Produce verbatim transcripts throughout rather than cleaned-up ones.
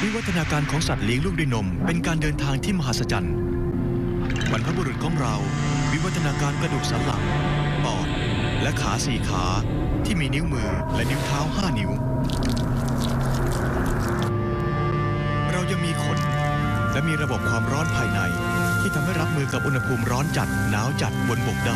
วิวัฒนาการของสัตว์เลี้ยงลูกด้วยนมเป็นการเดินทางที่มหัศจรรย์บรรพบุรุษของเราวิวัฒนาการกระดูกสันหลังปอดและขาสี่ขาที่มีนิ้วมือและนิ้วเท้าห้านิ้วเรายังมีขนและมีระบบความร้อนภายในที่ทำให้รับมือกับอุณหภูมิร้อนจัดหนาวจัดบนบกได้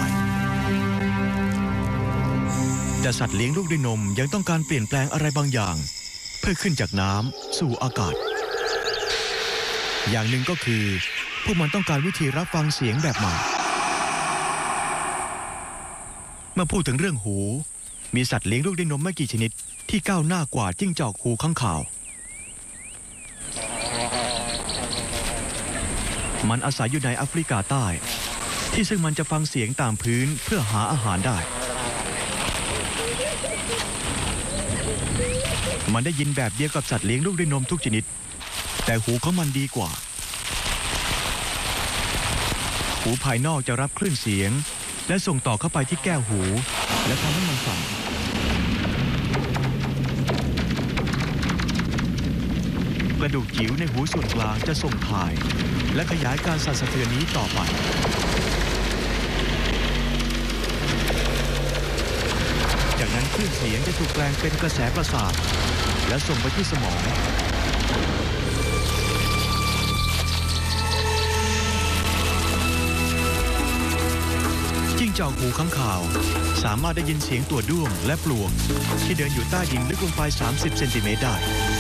แต่สัตว์เลี้ยงลูกด้วยนมยังต้องการเปลี่ยนแปลงอะไรบางอย่างเพื่อขึ้นจากน้ำสู่อากาศอย่างหนึ่งก็คือพวกมันต้องการวิธีรับฟังเสียงแบบใหม่เมื่อพูดถึงเรื่องหูมีสัตว์เลี้ยงลูกด้วยนมไม่กี่ชนิดที่ก้าวหน้ากว่าจิ้งจอกหูข้างข่าวมันอาศัยอยู่ในแอฟริกาใต้ที่ซึ่งมันจะฟังเสียงตามพื้นเพื่อหาอาหารได้มันได้ยินแบบเดียวกับสัตว์เลี้ยงลูกด้วยนมทุกชนิดแต่หูของมันดีกว่าหูภายนอกจะรับคลื่นเสียงและส่งต่อเข้าไปที่แก้วหูและทำให้มันสั่นกระดูกจิ๋วในหูส่วนกลางจะส่งถ่ายและขยายการสั่นสะเทือนนี้ต่อไปจากนั้นคลื่นเสียงจะถูกแปลงเป็นกระแสประสาทและส่งไปที่สมองจิ้งจอกหูข้างข่าวสามารถได้ยินเสียงตัวด้วงและปลวกที่เดินอยู่ใต้ดินลึกลงไปสามสิบเซนติเมตรได้